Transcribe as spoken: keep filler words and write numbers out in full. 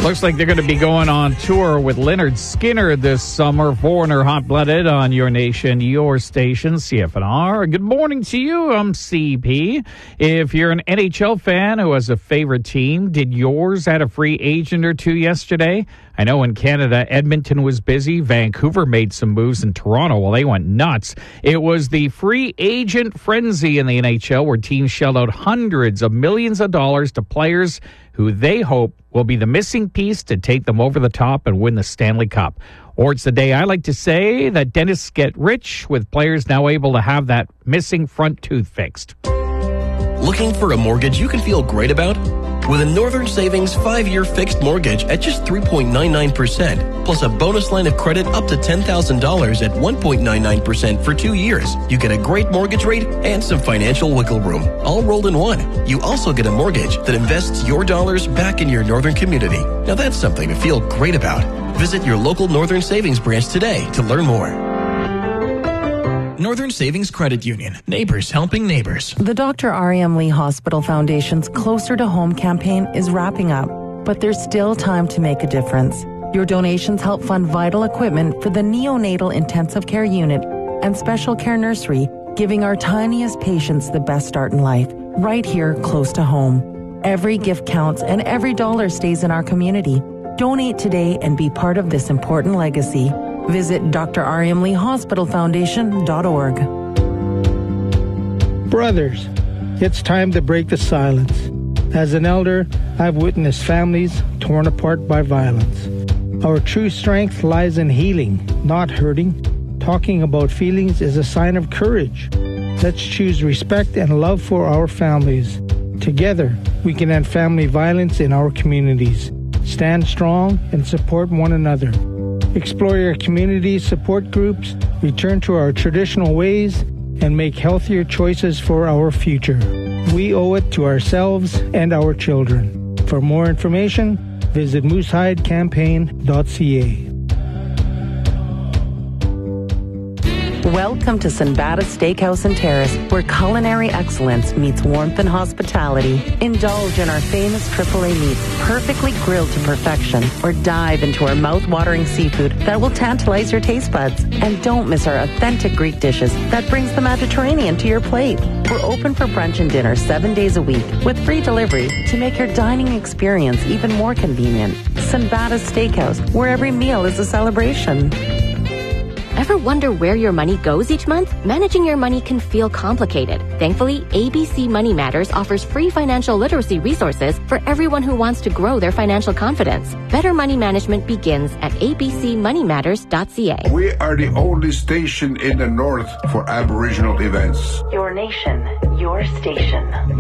Looks like they're going to be going on tour with Lynyrd Skynyrd this summer. Foreigner Hot-Blooded on your nation, your station, C F N R. Good morning to you. I'm C P. If you're an N H L fan who has a favorite team, did yours add a free agent or two yesterday? I know in Canada, Edmonton was busy. Vancouver made some moves in Toronto. Well, they went nuts. It was the free agent frenzy in the N H L where teams shelled out hundreds of millions of dollars to players who they hope will be the missing piece to take them over the top and win the Stanley Cup. Or it's the day I like to say that dentists get rich, with players now able to have that missing front tooth fixed. Looking for a mortgage you can feel great about? With a Northern Savings five-year fixed mortgage at just three point nine nine percent, plus a bonus line of credit up to ten thousand dollars at one point nine nine percent for two years, you get a great mortgage rate and some financial wiggle room, all rolled in one. You also get a mortgage that invests your dollars back in your Northern community. Now that's something to feel great about. Visit your local Northern Savings branch today to learn more. Northern Savings Credit Union. Neighbors helping neighbors. The Doctor R E M Lee Hospital Foundation's Closer to Home campaign is wrapping up, but there's still time to make a difference. Your donations help fund vital equipment for the neonatal intensive care unit and special care nursery, giving our tiniest patients the best start in life, right here close to home. Every gift counts and every dollar stays in our community. Donate today and be part of this important legacy. Visit D R R E M Lee Hospital Foundation dot org. Brothers, it's time to break the silence. As an elder, I've witnessed families torn apart by violence. Our true strength lies in healing, not hurting. Talking about feelings is a sign of courage. Let's choose respect and love for our families. Together, we can end family violence in our communities. Stand strong and support one another. Explore your community support groups, return to our traditional ways, and make healthier choices for our future. We owe it to ourselves and our children. For more information, visit moose hide campaign dot c a. Welcome to Sinbada Steakhouse and Terrace, where culinary excellence meets warmth and hospitality. Indulge in our famous triple A meats, perfectly grilled to perfection, or dive into our mouth-watering seafood that will tantalize your taste buds. And don't miss our authentic Greek dishes that brings the Mediterranean to your plate. We're open for brunch and dinner seven days a week with free delivery to make your dining experience even more convenient. Sinbada Steakhouse, where every meal is a celebration. Ever wonder where your money goes each month? Managing your money can feel complicated. Thankfully, A B C Money Matters offers free financial literacy resources for everyone who wants to grow their financial confidence. Better money management begins at a b c money matters dot c a. We are the only station in the north for Aboriginal events. Your nation, your station.